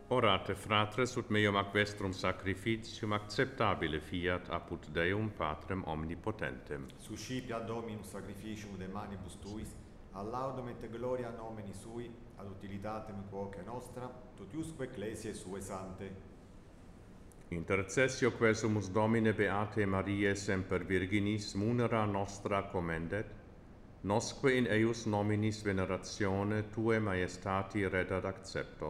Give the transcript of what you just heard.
Orate fratres ut meum ac vestrum sacrificium acceptabile fiat apud Deum Patrem omnipotentem. Suscipia Dominus sacrificium de manibus tuis, ad laudum et gloria nomini sui, ad utilitatem quoque nostra, totiusque ecclesiae sue sante. Intercessio quesumus Domine Beate Mariae semper Virginis munera nostra commendet, nosque in eius nominis veneratione Tuae Majestati redat acceptor.